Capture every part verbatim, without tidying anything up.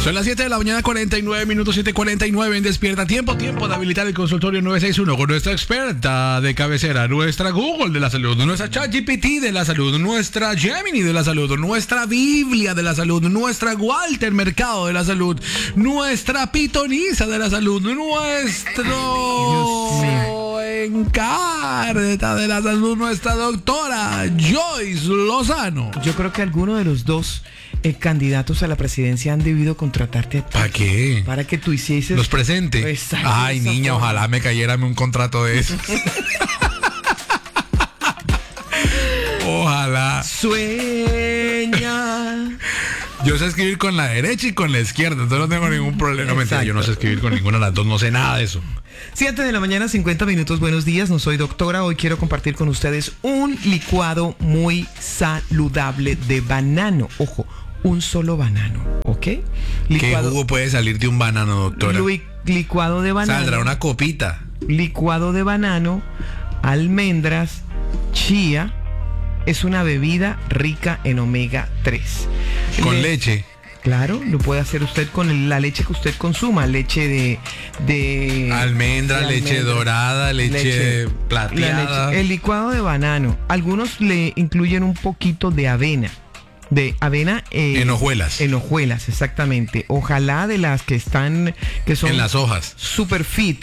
Son las siete de la mañana, cuarenta y nueve minutos, siete cuarenta y nueve en Despierta. Tiempo, tiempo de habilitar el consultorio nueve seis uno con nuestra experta de cabecera, nuestra Google de la salud, nuestra ChatGPT de la salud, nuestra Gemini de la salud, nuestra Biblia de la salud, nuestra Walter Mercado de la salud, nuestra Pitonisa de la salud, nuestro Encarta de la salud, nuestra doctora Joyce Lozano. Yo creo que alguno de los dos eh, candidatos a la presidencia han debido contratarte a ti. ¿Para qué? Para que tú hicieses... Los presente. Exacto, Ay, niña, forma. Ojalá me cayera un contrato de eso. Ojalá. Sueña. Yo sé escribir con la derecha y con la izquierda, entonces no tengo ningún problema. No, mentira, yo no sé escribir con ninguna de las dos, no sé nada de eso. siete de la mañana, cincuenta minutos. Buenos días, no soy doctora. Hoy quiero compartir con ustedes un licuado muy saludable de banano. Ojo, un solo banano, ¿ok? Licuado, ¿qué jugo puede salir de un banano, doctora? Li- licuado de banano. Saldrá una copita. Licuado de banano, almendras, chía. Es una bebida rica en omega tres. ¿Con Le- leche? Claro, lo puede hacer usted con la leche que usted consuma, leche de... de almendra, de leche almendra, dorada, leche, leche plateada. Leche. El licuado de banano. Algunos le incluyen un poquito de avena. De avena... Eh, en hojuelas. En hojuelas, exactamente. Ojalá de las que están... que son en las hojas. Super fit.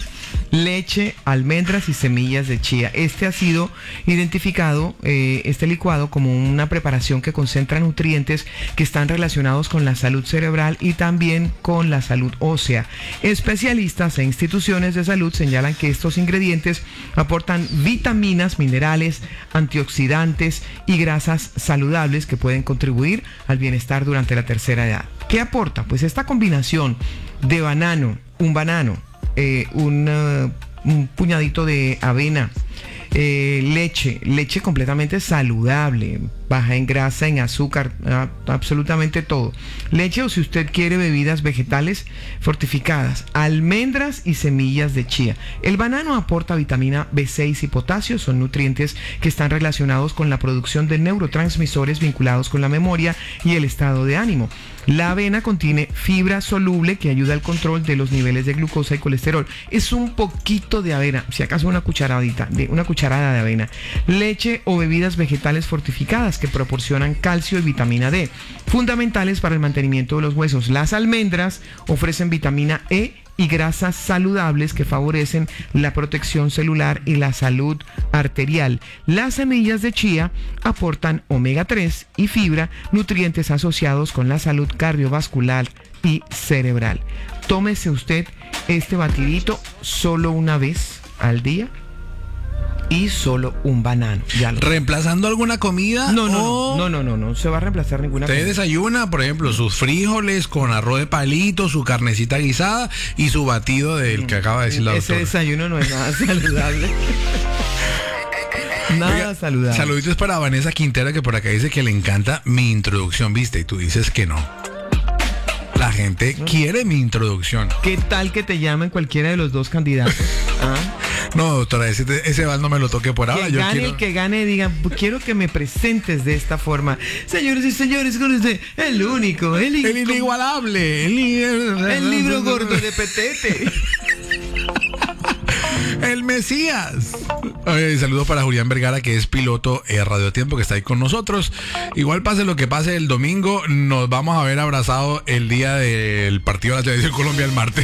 Leche, almendras y semillas de chía. Este ha sido identificado, eh, este licuado, como una preparación que concentra nutrientes que están relacionados con la salud cerebral y también con la salud ósea. Especialistas e instituciones de salud señalan que estos ingredientes aportan vitaminas, minerales, antioxidantes y grasas saludables que pueden contribuir al bienestar durante la tercera edad. ¿Qué aporta? Pues esta combinación de banano, un banano, Eh, un, uh, un puñadito de avena, eh, leche, leche completamente saludable, baja en grasa, en azúcar, uh, absolutamente todo. Leche, o si usted quiere, bebidas vegetales fortificadas, almendras y semillas de chía. El banano aporta vitamina B seis y potasio, son nutrientes que están relacionados con la producción de neurotransmisores vinculados con la memoria y el estado de ánimo. La avena contiene fibra soluble que ayuda al control de los niveles de glucosa y colesterol. Es un poquito de avena, si acaso una cucharadita, de una cucharada de avena. Leche o bebidas vegetales fortificadas que proporcionan calcio y vitamina D, fundamentales para el mantenimiento de los huesos. Las almendras ofrecen vitamina E y grasas saludables que favorecen la protección celular y la salud arterial. Las semillas de chía aportan omega tres y fibra, nutrientes asociados con la salud cardiovascular y cerebral. Tómese usted este batidito solo una vez al día y solo un banano. Ya lo... ¿Reemplazando alguna comida? No, no, o... no, no, no, no, no se va a reemplazar ninguna Usted comida. desayuna, por ejemplo, sus frijoles con arroz de palito, su carnecita guisada y su batido del que acaba de decir la Ese doctora. desayuno no es nada saludable. Nada Oiga, saludable. Saluditos para Vanessa Quintera, que por acá dice que le encanta mi introducción, ¿viste? Y tú dices que no. La gente quiere mi introducción. ¿Qué tal que te llamen cualquiera de los dos candidatos? ¿Ah? No, doctora, ese, ese bal no me lo toque por ahora. Que Yo gane quiero... el que gane, digan, quiero que me presentes de esta forma. Señores y señores, con usted, el único, el, el inigualable, el, el, el libro gordo de Petete. El Mesías. Oye, saludos para Julián Vergara, que es piloto de Radio Tiempo, que está ahí con nosotros. Igual pase lo que pase el domingo, nos vamos a ver abrazados el día del partido de la Selección Colombia el martes.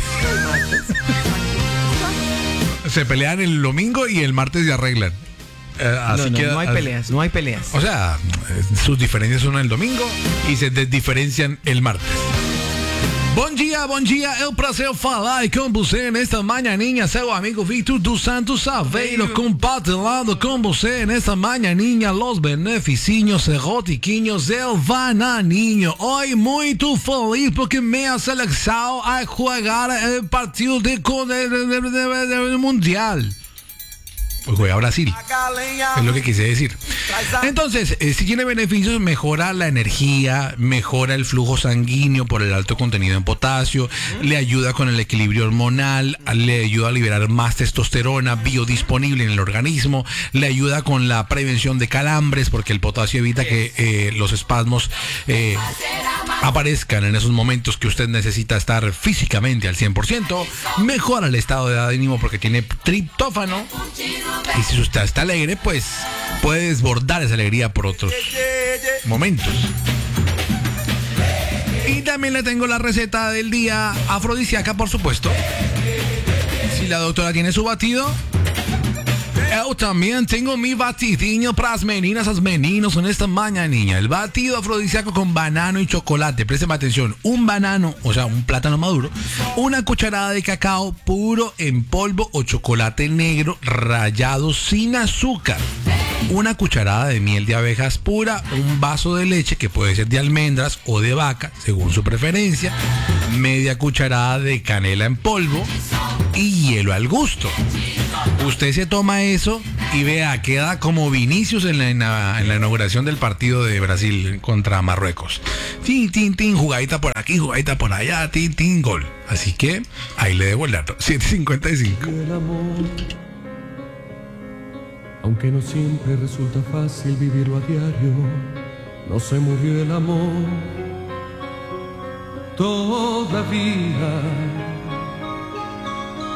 Se pelean el domingo y el martes se arreglan. Eh, así no, no, que, no hay peleas, no hay peleas. O sea, sus diferencias son el domingo y se desdiferencian el martes. Bom dia, bom dia, é um prazer falar com você nesta manhãinha, seu amigo Victor dos Santos Aveiro, compartilhando com você nesta manhãinha los beneficios erotiquinhos del bananinho. Hoy muito feliz porque minha seleção vai jogar el partido de, de, de, de, de, de mundial. pues juega Brasil. Es lo que quise decir. Entonces, eh, si tiene beneficios, mejora la energía, mejora el flujo sanguíneo por el alto contenido en potasio, le ayuda con el equilibrio hormonal, le ayuda a liberar más testosterona biodisponible en el organismo, le ayuda con la prevención de calambres, porque el potasio evita que eh, los espasmos eh, aparezcan en esos momentos que usted necesita estar físicamente al cien por ciento, mejora el estado de ánimo porque tiene triptófano, y si usted está alegre, pues puede desbordar esa alegría por otros momentos. Y también le tengo la receta del día afrodisíaca, por supuesto. Si la doctora tiene su batido, yo también tengo mi batidinho para las meninas, las meninos en esta mañanilla. El batido afrodisíaco con banano y chocolate. Presten atención, un banano, o sea, un plátano maduro, una cucharada de cacao puro en polvo o chocolate negro rallado sin azúcar, una cucharada de miel de abejas pura, un vaso de leche que puede ser de almendras o de vaca, según su preferencia, media cucharada de canela en polvo y hielo al gusto. Usted se toma eso y vea, queda como Vinicius en la, en la, en la inauguración del partido de Brasil contra Marruecos. Tin, tin, tin, jugadita por aquí, jugadita por allá, tin, tin, gol. Así que ahí le debo el dato. siete cincuenta y cinco. El amor, aunque no siempre resulta fácil vivirlo a diario, no se murió el amor todavía.